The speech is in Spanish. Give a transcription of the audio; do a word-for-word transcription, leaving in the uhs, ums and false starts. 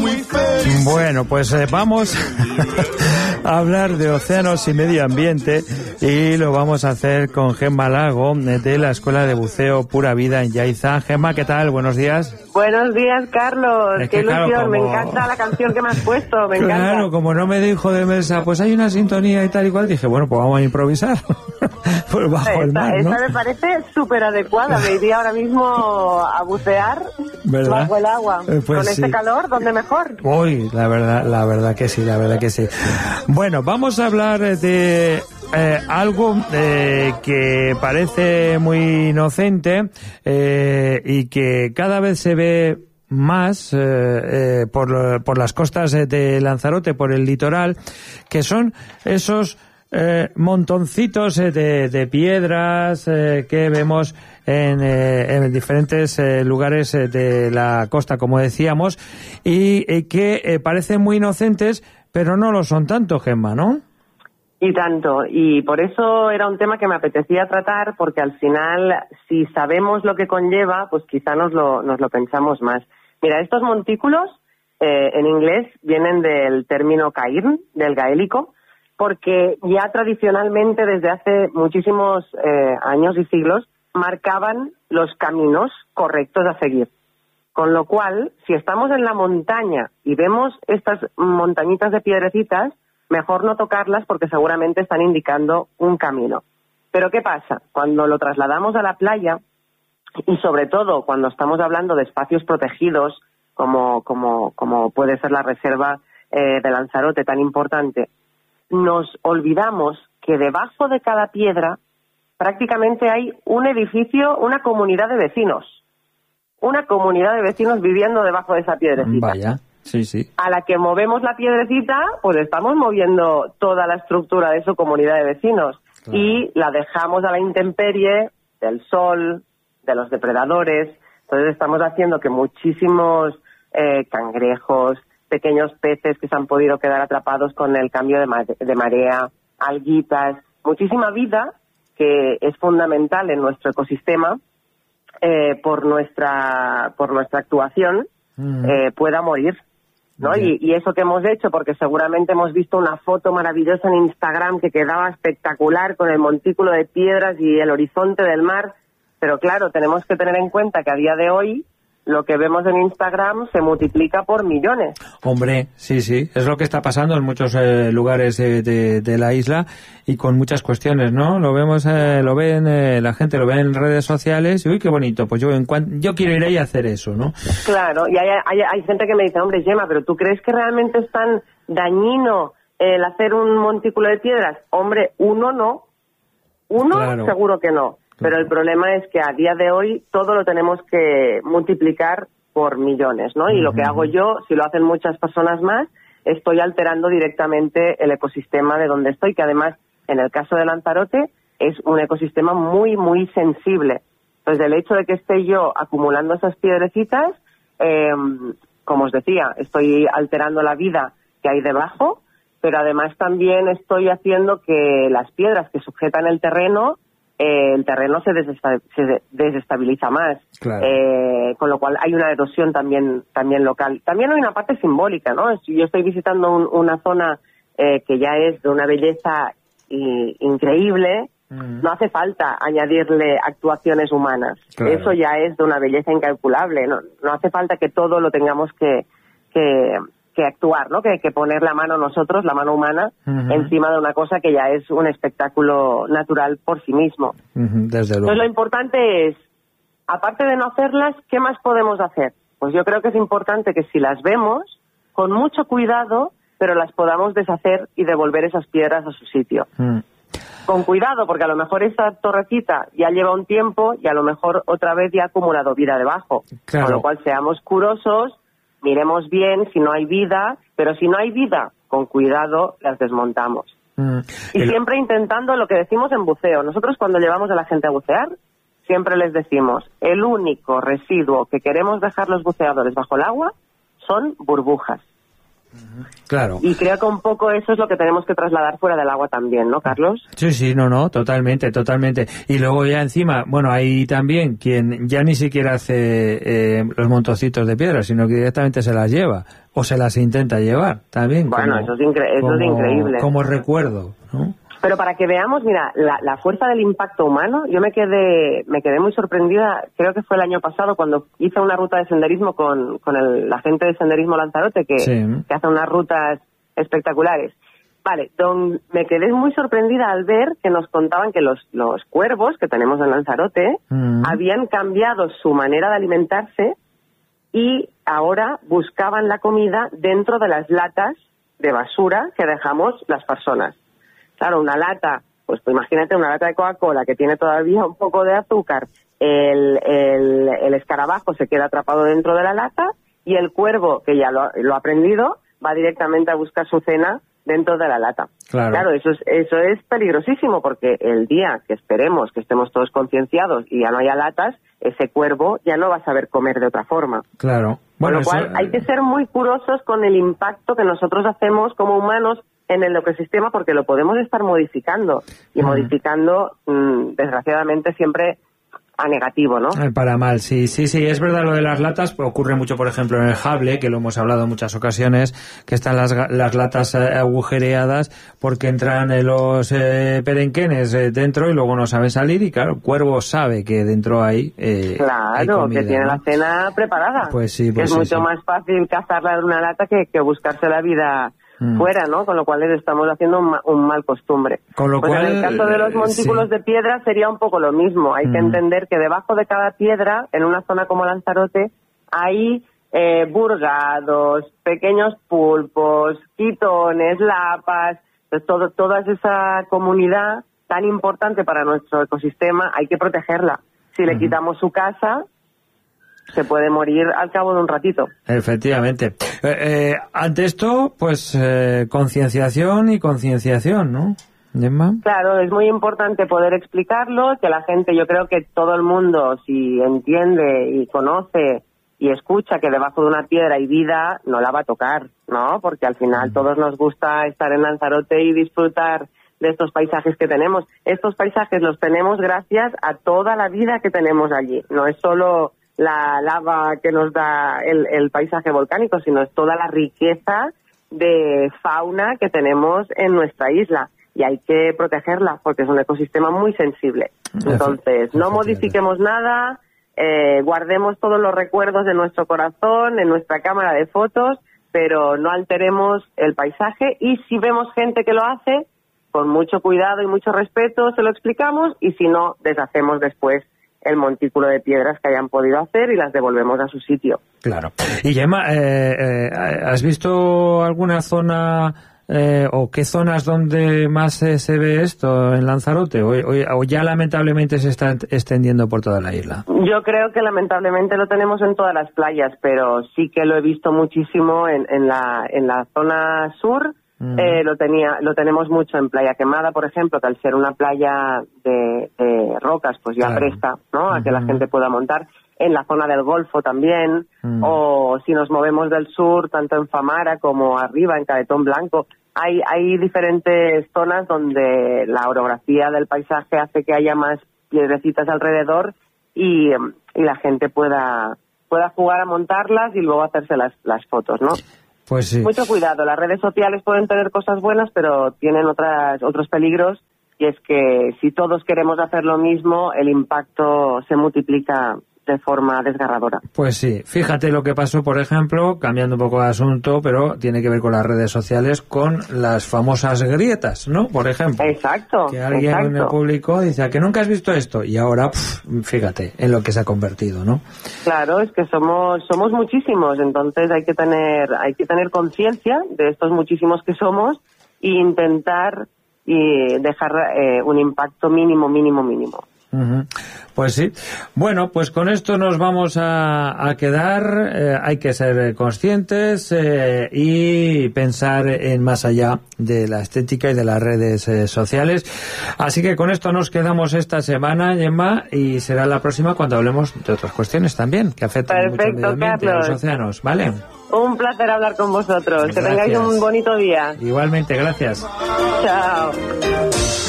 Bueno, pues eh, vamos a hablar de océanos y medio ambiente y lo vamos a hacer con Gemma Lago de la Escuela de Buceo Pura Vida en Yaiza. Gemma, ¿qué tal? Buenos días. Buenos días, Carlos. Es Qué que, ilusión, claro, como... me encanta la canción que me has puesto, me claro, encanta. Claro, como no me dijo de mesa, pues hay una sintonía y tal y cual, dije, bueno, pues vamos a improvisar. Pues bajo esta, el mar, ¿no? Esta me parece súper adecuada, me iría ahora mismo a bucear, ¿verdad?, bajo el agua. Eh, pues con sí. Este calor, ¿dónde mejor? Uy, la verdad, la verdad que sí, la verdad que sí. Bueno, vamos a hablar de eh, algo eh, que parece muy inocente eh, y que cada vez se ve más eh, eh, por, por las costas de Lanzarote, por el litoral, que son esos eh, montoncitos eh, de, de piedras eh, que vemos en, eh, en diferentes eh, lugares eh, de la costa, como decíamos, y eh, que eh, parecen muy inocentes, pero no lo son tanto, Gemma, ¿no? Y tanto, y por eso era un tema que me apetecía tratar, porque al final, si sabemos lo que conlleva, pues quizá nos lo, nos lo pensamos más. Mira, estos montículos eh, en inglés vienen del término cairn, del gaélico, porque ya tradicionalmente desde hace muchísimos eh, años y siglos marcaban los caminos correctos a seguir. Con lo cual, si estamos en la montaña y vemos estas montañitas de piedrecitas, mejor no tocarlas porque seguramente están indicando un camino. Pero ¿qué pasa? Cuando lo trasladamos a la playa, y sobre todo cuando estamos hablando de espacios protegidos, como, como, como puede ser la reserva eh, de Lanzarote, tan importante, nos olvidamos que debajo de cada piedra prácticamente hay un edificio, una comunidad de vecinos. Una comunidad de vecinos viviendo debajo de esa piedrecita. Vaya, sí, sí. A la que movemos la piedrecita, pues estamos moviendo toda la estructura de su comunidad de vecinos. Claro. Y la dejamos a la intemperie del sol, de los depredadores. Entonces estamos haciendo que muchísimos eh, cangrejos, pequeños peces que se han podido quedar atrapados con el cambio de, ma- de marea, alguitas, muchísima vida que es fundamental en nuestro ecosistema eh, por nuestra por nuestra actuación mm. eh, pueda morir, ¿no? Y, y eso que hemos hecho, porque seguramente hemos visto una foto maravillosa en Instagram que quedaba espectacular con el montículo de piedras y el horizonte del mar, pero claro, tenemos que tener en cuenta que a día de hoy lo que vemos en Instagram se multiplica por millones. Hombre, sí, sí, es lo que está pasando en muchos eh, lugares de, de, de la isla y con muchas cuestiones, ¿no? Lo vemos, eh, lo ven, eh, la gente lo ve en redes sociales y uy, qué bonito, pues yo en cuan, yo quiero ir ahí a hacer eso, ¿no? Claro, y hay, hay, hay gente que me dice, hombre, Gemma, ¿pero tú crees que realmente es tan dañino el hacer un montículo de piedras? Hombre, uno no, uno claro. Seguro que no. Pero el problema es que a día de hoy todo lo tenemos que multiplicar por millones, ¿no? Y uh-huh. Lo que hago yo, si lo hacen muchas personas más, estoy alterando directamente el ecosistema de donde estoy, que además, en el caso de Lanzarote, es un ecosistema muy, muy sensible. Entonces, el hecho de que esté yo acumulando esas piedrecitas, eh, como os decía, estoy alterando la vida que hay debajo, pero además también estoy haciendo que las piedras que sujetan el terreno Eh, el terreno se, desesta- se desestabiliza más, claro. eh, con lo cual hay una erosión también también local. También hay una parte simbólica, ¿no? Si yo estoy visitando un, una zona eh, que ya es de una belleza y, increíble, mm. no hace falta añadirle actuaciones humanas. Claro. Eso ya es de una belleza incalculable. No, no hace falta que todo lo tengamos que... que que actuar, ¿no? Que, que poner la mano nosotros, la mano humana, uh-huh. encima de una cosa que ya es un espectáculo natural por sí mismo. Uh-huh, desde luego. Entonces lo importante es, aparte de no hacerlas, ¿qué más podemos hacer? Pues yo creo que es importante que si las vemos, con mucho cuidado, pero las podamos deshacer y devolver esas piedras a su sitio. Uh-huh. Con cuidado, porque a lo mejor esa torrecita ya lleva un tiempo y a lo mejor otra vez ya ha acumulado vida debajo. Claro. Con lo cual seamos curosos, miremos bien si no hay vida, pero si no hay vida, con cuidado las desmontamos. Mm. Y el... siempre intentando lo que decimos en buceo. Nosotros cuando llevamos a la gente a bucear, siempre les decimos, el único residuo que queremos dejar los buceadores bajo el agua son burbujas. Claro. Y creo que un poco eso es lo que tenemos que trasladar fuera del agua también, ¿no, Carlos? Sí, sí, no, no, totalmente, totalmente. Y luego ya encima, bueno, hay también quien ya ni siquiera hace eh, los montoncitos de piedra, sino que directamente se las lleva, o se las intenta llevar también. Bueno, como, eso, es, incre eso como, es increíble. Como recuerdo, ¿no? Pero para que veamos, mira, la, la fuerza del impacto humano, yo me quedé me quedé muy sorprendida, creo que fue el año pasado cuando hice una ruta de senderismo con, con el, la gente de Senderismo Lanzarote, que, sí. que hace unas rutas espectaculares. Vale, don, me quedé muy sorprendida al ver que nos contaban que los, los cuervos que tenemos en Lanzarote mm. habían cambiado su manera de alimentarse y ahora buscaban la comida dentro de las latas de basura que dejamos las personas. Claro, una lata, pues, pues imagínate una lata de Coca-Cola que tiene todavía un poco de azúcar, el, el, el escarabajo se queda atrapado dentro de la lata y el cuervo, que ya lo, lo ha aprendido, va directamente a buscar su cena dentro de la lata. Claro, claro eso, es, eso es peligrosísimo porque el día que esperemos que estemos todos concienciados y ya no haya latas, ese cuervo ya no va a saber comer de otra forma. Claro. Bueno, con lo cual eso... hay que ser muy curosos con el impacto que nosotros hacemos como humanos en el ecosistema porque lo podemos estar modificando y mm. modificando mmm, desgraciadamente siempre a negativo, ¿no? Para mal, sí, sí, sí, es verdad lo de las latas, pues ocurre mucho, por ejemplo, en el Hable, que lo hemos hablado en muchas ocasiones, que están las, las latas agujereadas porque entran los eh, perenquenes eh, dentro y luego no saben salir y claro, el cuervo sabe que dentro hay eh, Claro, hay comida, que tiene ¿no? la cena preparada. Pues sí, pues es sí, mucho sí. más fácil cazarla en una lata que, que buscarse la vida Mm. fuera, ¿no? Con lo cual les estamos haciendo un, ma un mal costumbre. Con lo pues cual, en el caso de los montículos sí. de piedra sería un poco lo mismo. Hay mm. que entender que debajo de cada piedra, en una zona como Lanzarote, hay eh, burgados, pequeños pulpos, quitones, lapas, pues todo, toda esa comunidad tan importante para nuestro ecosistema, hay que protegerla. Si le mm. quitamos su casa, se puede morir al cabo de un ratito. Efectivamente. Eh, eh, ante esto, pues eh, concienciación y concienciación, ¿no, Gemma? Claro, es muy importante poder explicarlo, que la gente, yo creo que todo el mundo, si entiende y conoce y escucha que debajo de una piedra hay vida, no la va a tocar, ¿no? Porque al final todos nos gusta estar en Lanzarote y disfrutar de estos paisajes que tenemos. Estos paisajes los tenemos gracias a toda la vida que tenemos allí. No es solo la lava que nos da el, el paisaje volcánico, sino es toda la riqueza de fauna que tenemos en nuestra isla y hay que protegerla porque es un ecosistema muy sensible. Entonces, no modifiquemos nada, eh, guardemos todos los recuerdos de nuestro corazón, en nuestra cámara de fotos, pero no alteremos el paisaje y si vemos gente que lo hace, con mucho cuidado y mucho respeto se lo explicamos y si no, deshacemos después el montículo de piedras que hayan podido hacer y las devolvemos a su sitio. Claro. Y Gemma, eh, eh, ¿has visto alguna zona eh, o qué zonas donde más eh, se ve esto en Lanzarote o, o, o ya lamentablemente se está extendiendo por toda la isla? Yo creo que lamentablemente lo tenemos en todas las playas, pero sí que lo he visto muchísimo en, en, la, en la zona sur. Mm. Eh, lo tenía, lo tenemos mucho en Playa Quemada, por ejemplo, que al ser una playa de, de rocas, pues ya claro. presta, ¿no? A que mm. la gente pueda montar. En la zona del Golfo también, mm. o si nos movemos del sur, tanto en Famara como arriba, en Cabetón Blanco, hay, hay diferentes zonas donde la orografía del paisaje hace que haya más piedrecitas alrededor y, y la gente pueda, pueda jugar a montarlas y luego hacerse las, las fotos, ¿no? Pues sí. Mucho cuidado, las redes sociales pueden tener cosas buenas, pero tienen otras otros peligros, y es que si todos queremos hacer lo mismo, el impacto se multiplica de forma desgarradora. Pues sí, fíjate lo que pasó, por ejemplo, cambiando un poco de asunto, pero tiene que ver con las redes sociales, con las famosas grietas, ¿no? Por ejemplo. Exacto. Que alguien exacto. en el público dice, ¿a que nunca has visto esto? Y ahora, pff, fíjate, en lo que se ha convertido, ¿no? Claro, es que somos somos muchísimos, entonces hay que tener hay que tener conciencia de estos muchísimos que somos e intentar y dejar eh, un impacto mínimo, mínimo, mínimo. Uh-huh. Pues sí. Bueno, pues con esto nos vamos a, a quedar. Eh, hay que ser conscientes eh, y pensar en más allá de la estética y de las redes eh, sociales. Así que con esto nos quedamos esta semana, Gemma, y será la próxima cuando hablemos de otras cuestiones también que afectan Perfecto, mucho al medio ambiente, a los océanos, ¿vale? Un placer hablar con vosotros. Gracias. Que tengáis un bonito día. Igualmente, gracias. Chao.